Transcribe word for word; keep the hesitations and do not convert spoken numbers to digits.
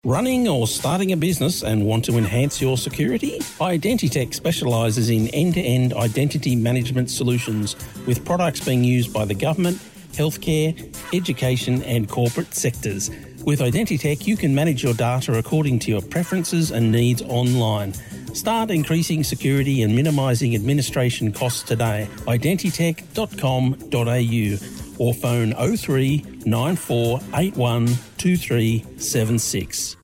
Running or starting a business and want to enhance your security? Identitech specialises in end-to-end identity management solutions with products being used by the government, healthcare, education and corporate sectors. With Identitech, you can manage your data according to your preferences and needs online. Start increasing security and minimising administration costs today. identitech dot com dot a u or phone oh three nine four eight one two three seven six.